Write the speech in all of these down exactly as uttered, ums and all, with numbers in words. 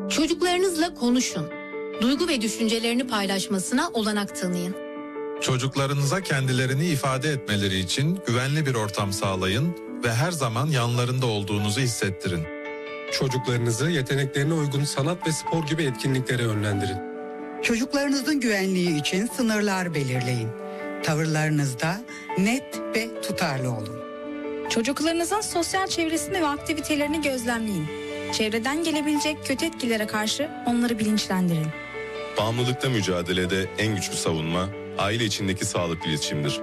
Çocuklarınızla konuşun. Duygu ve düşüncelerini paylaşmasına olanak tanıyın. Çocuklarınıza kendilerini ifade etmeleri için güvenli bir ortam sağlayın ve her zaman yanlarında olduğunuzu hissettirin. Çocuklarınızı yeteneklerine uygun sanat ve spor gibi etkinliklere yönlendirin. Çocuklarınızın güvenliği için sınırlar belirleyin. Tavırlarınızda net ve tutarlı olun. Çocuklarınızın sosyal çevresini ve aktivitelerini gözlemleyin. Çevreden gelebilecek kötü etkilere karşı onları bilinçlendirin. Bağımlılıkta mücadelede en güçlü savunma, aile içindeki sağlıklı iletişimdir.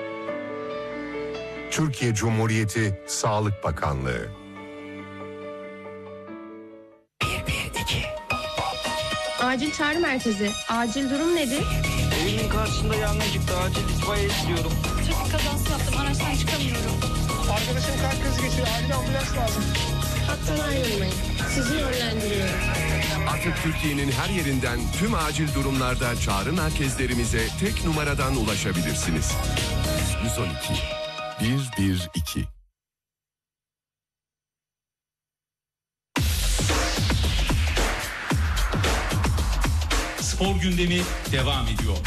Türkiye Cumhuriyeti Sağlık Bakanlığı. Acil çağrı merkezi. Acil durum nedir? Evimin karşısında yangın çıktı. Acil itfaiye istiyorum. Trafik kazası yaptım. Araçtan çıkamıyorum. Arkadaşım kalp krizi geçiriyor. Acil ambulans lazım. Hattan ayrılmayın. Sizi yönlendiriyorum. Artık Türkiye'nin her yerinden tüm acil durumlarda çağrı merkezlerimize tek numaradan ulaşabilirsiniz. yüz on iki bir bir iki. Spor gündemi devam ediyor.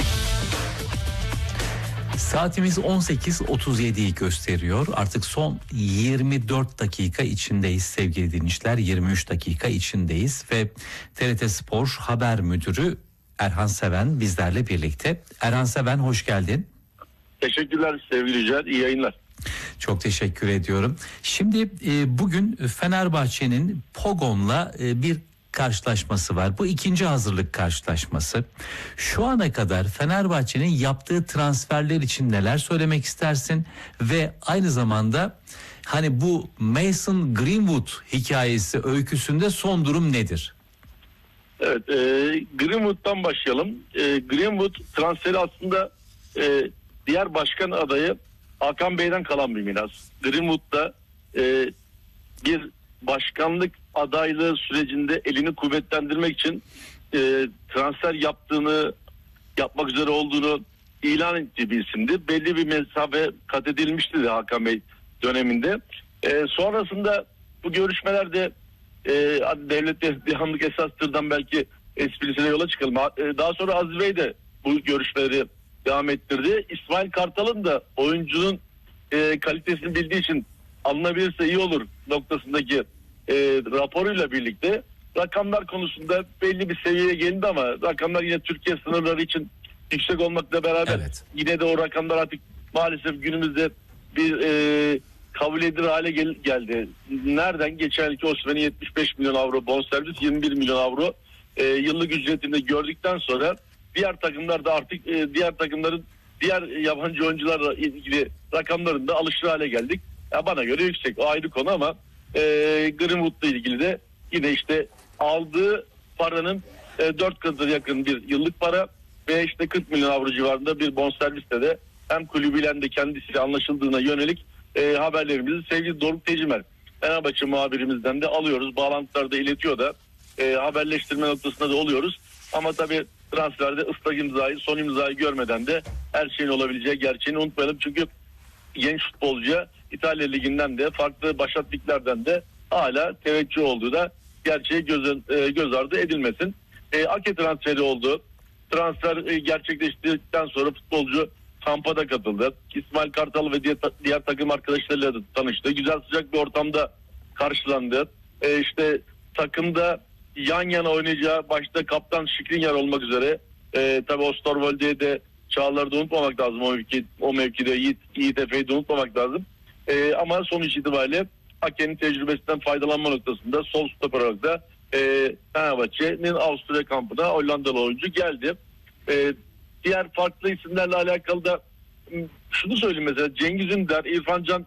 Saatimiz on sekiz otuz yediyi gösteriyor. Artık son yirmi dört dakika içindeyiz sevgili dinleyiciler. yirmi üç dakika içindeyiz ve T R T Spor Haber Müdürü Erhan Seven bizlerle birlikte. Erhan Seven, hoş geldin. Teşekkürler sevgili Yücel, iyi yayınlar. Çok teşekkür ediyorum. Şimdi e, bugün Fenerbahçe'nin Pogon'la e, bir karşılaşması var. Bu ikinci hazırlık karşılaşması. Şu ana kadar Fenerbahçe'nin yaptığı transferler için neler söylemek istersin? Ve aynı zamanda hani bu Mason Greenwood hikayesi, öyküsünde son durum nedir? Evet, e, Greenwood'dan başlayalım. E, Greenwood transferi aslında e, diğer başkan adayı Hakan Bey'den kalan bir miras. Greenwood da e, bir başkanlık adaylığı sürecinde elini kuvvetlendirmek için e, transfer yaptığını, yapmak üzere olduğunu ilan ettiği bir isimdi. Belli bir mesafe kat edilmişti de Hakan Bey döneminde. E, sonrasında bu görüşmelerde e, devlet dehanlık esastırdan belki esprisine yola çıkalım. E, daha sonra Aziz Bey de bu görüşmeleri devam ettirdi. İsmail Kartal'ın da oyuncunun e, kalitesini bildiği için alınabilirse iyi olur noktasındaki e, raporuyla birlikte rakamlar konusunda belli bir seviyeye gelindi ama rakamlar yine Türkiye sınırları için yüksek olmakla beraber evet, yine de o rakamlar artık maalesef günümüzde bir e, kabul edilir hale gel- geldi. Nereden? Geçen yılki Osimhen'in yetmiş beş milyon avro bonservis, yirmi bir milyon avro e, yıllık ücretinde gördükten sonra diğer takımlar da artık e, diğer takımların diğer yabancı oyuncularla ilgili rakamlarında alışır hale geldik. Ya bana göre yüksek, o ayrı konu ama e, Greenwood'la ilgili de yine işte aldığı paranın e, dört katına yakın bir yıllık para ve işte kırk milyon avro civarında bir bonservisle de hem kulübüyle hem de kendisiyle anlaşıldığına yönelik e, haberlerimizi sevgili Doruk Tecimer Fenerbahçe muhabirimizden de alıyoruz. Bağlantılarda iletiyor da e, haberleştirme noktasında da oluyoruz. Ama tabii transferde ıslak imzayı, son imzayı görmeden de her şeyin olabileceği gerçeğini unutmayalım. Çünkü genç futbolcuya İtalya Ligi'nden de farklı başat liglerden de hala teveccüh olduğu da gerçeği göz, e, göz ardı edilmesin. E, Ake transferi oldu. Transfer e, gerçekleştirdikten sonra futbolcu kampa da katıldı. İsmail Kartal ve diğer, diğer takım arkadaşlarıyla da tanıştı. Güzel sıcak bir ortamda karşılandı. E, işte takımda yan yana oynayacağı başta kaptan Skriniar olmak üzere e, tabii Osterwolde'ye de Çağlar'da unutmamak lazım. O, mevki, o mevkide Yiğit, Yiğit Efe'yi de unutmamak lazım. E, ama sonuç itibariyle Ake'nin tecrübesinden faydalanma noktasında sol stoper olarak da e, Fenerbahçe'nin Avusturya kampına Hollandalı oyuncu geldi. E, diğer farklı isimlerle alakalı da şunu söyleyeyim mesela Cengiz Ünder, İrfan Can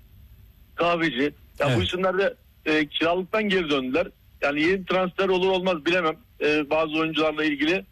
Kahveci. Ya evet, bu isimler de e, kiralıktan geri döndüler. Yani yeni transfer olur olmaz bilemem. E, bazı oyuncularla ilgili